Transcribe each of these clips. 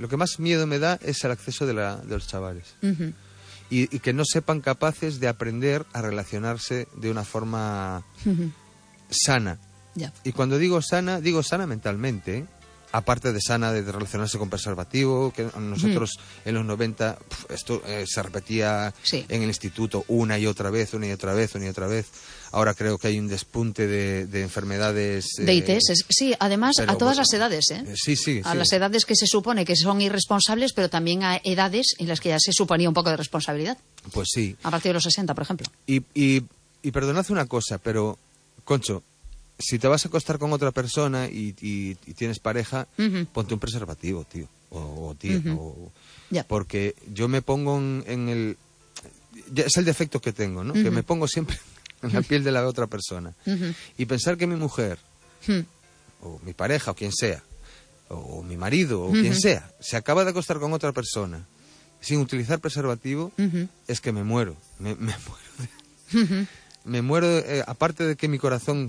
lo que más miedo me da es el acceso de los chavales. Y que no sepan capaces de aprender a relacionarse de una forma sana. Ya. Y cuando digo sana mentalmente, ¿eh? Aparte de sana de relacionarse con preservativo, que nosotros en los 90 esto se repetía en el instituto una y otra vez. Ahora creo que hay un despunte de enfermedades... de ITS, sí, además a todas las edades, ¿eh? Sí. A las edades que se supone que son irresponsables, pero también a edades en las que ya se suponía un poco de responsabilidad. Pues sí. A partir de los 60, por ejemplo. Y perdonad una cosa, pero, Concho, si te vas a acostar con otra persona y tienes pareja, ponte un preservativo, tío, o tía. Porque yo me pongo en el... Es el defecto que tengo, ¿no? Que me pongo siempre en la piel de la otra persona. Y pensar que mi mujer, o mi pareja, o quien sea, o mi marido, o quien sea, se acaba de acostar con otra persona sin utilizar preservativo, es que me muero. Me muero me muero, aparte de que mi corazón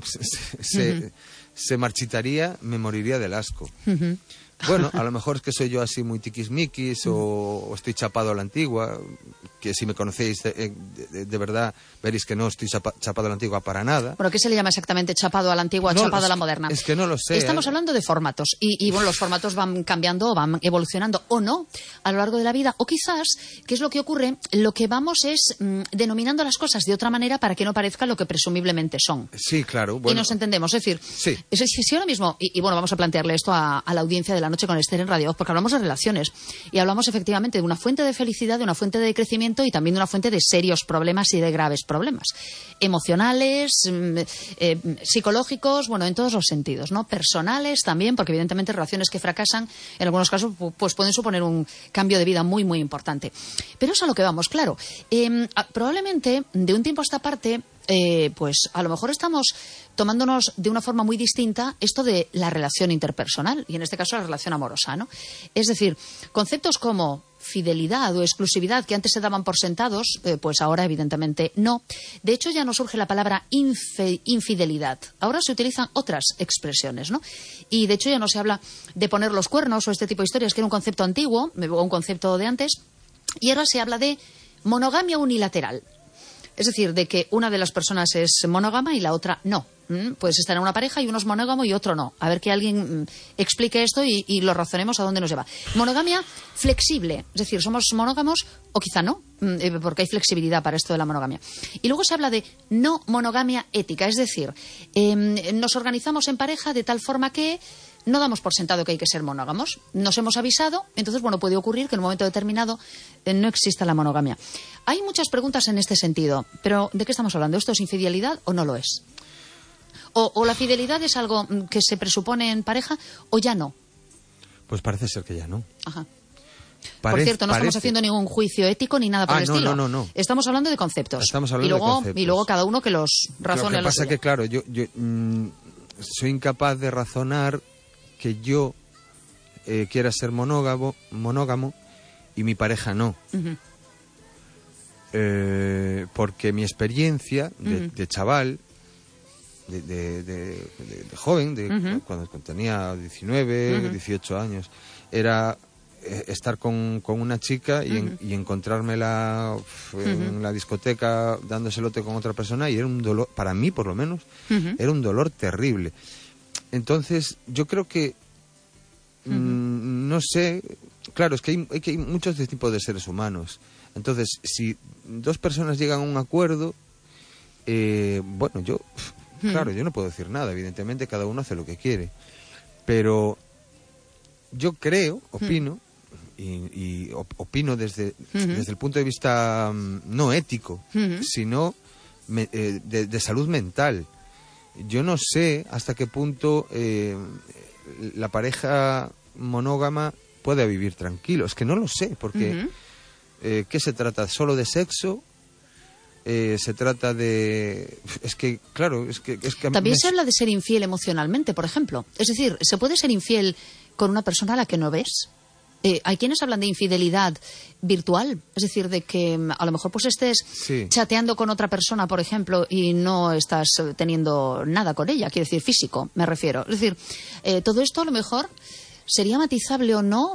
se marchitaría, me moriría del asco. Bueno, a lo mejor es que soy yo así muy tiquismiquis o estoy chapado a la antigua, que si me conocéis de verdad veréis que no estoy chapado a la antigua para nada. Bueno, ¿qué se le llama exactamente chapado a la antigua, chapado a la moderna? Es que no lo sé. Estamos hablando de formatos y bueno, los formatos van cambiando, van evolucionando o no a lo largo de la vida, o quizás, ¿qué es lo que ocurre? Lo que vamos es denominando las cosas de otra manera para que no parezcan lo que presumiblemente son. Sí, claro. Bueno. Y nos entendemos, es decir, si ahora mismo, y bueno, vamos a plantearle esto a la audiencia de la noche con Esther en Radio, porque hablamos de relaciones y hablamos efectivamente de una fuente de felicidad, de una fuente de crecimiento y también de una fuente de serios problemas y de graves problemas emocionales, psicológicos, bueno, en todos los sentidos, ¿no? Personales también, porque evidentemente relaciones que fracasan en algunos casos pues pueden suponer un cambio de vida muy, muy importante. Pero es a lo que vamos, claro. Probablemente de un tiempo a esta parte pues a lo mejor estamos tomándonos de una forma muy distinta esto de la relación interpersonal y en este caso la relación amorosa, ¿no? Es decir, conceptos como fidelidad o exclusividad que antes se daban por sentados, pues ahora evidentemente no. De hecho ya no surge la palabra infidelidad. Ahora se utilizan otras expresiones, ¿no? Y de hecho ya no se habla de poner los cuernos o este tipo de historias, que era un concepto antiguo o un concepto de antes, y ahora se habla de monogamia unilateral. Es decir, de que una de las personas es monógama y la otra no. Puedes estar en una pareja y uno es monógamo y otro no. A ver que alguien explique esto y lo razonemos a dónde nos lleva. Monogamia flexible. Es decir, somos monógamos o quizá no, porque hay flexibilidad para esto de la monogamia. Y luego se habla de no monogamia ética. Es decir, nos organizamos en pareja de tal forma que no damos por sentado que hay que ser monógamos. Nos hemos avisado, entonces, bueno, puede ocurrir que en un momento determinado no exista la monogamia. Hay muchas preguntas en este sentido, pero ¿de qué estamos hablando? ¿Esto es infidelidad o no lo es? ¿O la fidelidad es algo que se presupone en pareja o ya no? Pues parece ser que ya no. Ajá. Por cierto, no estamos haciendo ningún juicio ético ni nada por el estilo. No. Estamos hablando de conceptos. Estamos hablando de conceptos. Y luego cada uno que los razone. Lo que pasa es que, claro, yo soy incapaz de razonar que yo quiera ser monógamo y mi pareja no. Porque mi experiencia de chaval, de joven, cuando tenía 19, 18 años, era estar con una chica y encontrármela en la discoteca dándose lote con otra persona, y era un dolor, para mí por lo menos, era un dolor terrible. Entonces, yo creo que, no sé, claro, es que hay muchos tipos de seres humanos. Entonces, si dos personas llegan a un acuerdo, bueno, yo no puedo decir nada, evidentemente cada uno hace lo que quiere. Pero yo creo, opino, y opino desde el punto de vista no ético, sino de salud mental. Yo no sé hasta qué punto la pareja monógama puede vivir tranquilo. Es que no lo sé, porque ¿qué se trata? ¿Solo de sexo? Se trata de... Es que, claro, es que también se habla de ser infiel emocionalmente, por ejemplo. Es decir, ¿se puede ser infiel con una persona a la que no ves? Hay quienes hablan de infidelidad virtual, es decir, de que a lo mejor pues estés chateando con otra persona, por ejemplo, y no estás teniendo nada con ella, quiero decir, físico, me refiero. Es decir, todo esto a lo mejor sería matizable o no